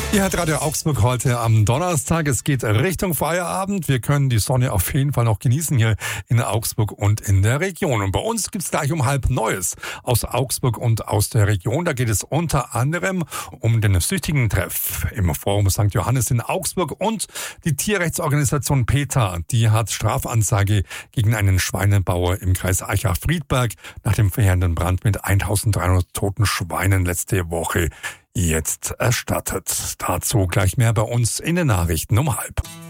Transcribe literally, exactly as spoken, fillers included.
Ihr hört Radio Augsburg heute am Donnerstag. Es geht Richtung Feierabend. Wir können die Sonne auf jeden Fall noch genießen hier in Augsburg und in der Region. Und bei uns gibt's gleich um halb Neues aus Augsburg und aus der Region. Da geht es unter anderem um den Süchtigen-Treff im Forum Sankt Johannes in Augsburg und die Tierrechtsorganisation PETA. Die hat Strafanzeige gegen einen Schweinebauer im Kreis Aichach-Friedberg nach dem verheerenden Brand mit eintausenddreihundert toten Schweinen letzte Woche jetzt erstattet. Dazu gleich mehr bei uns in den Nachrichten um halb.